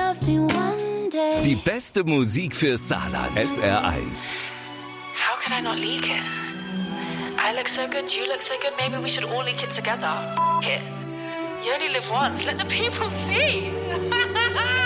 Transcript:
love me one day. Die beste Musik für Saarland. SR1. How could I not leak it? I look so good, you look so good, maybe we should all leak it together. F*** it. You only live once, let the people see.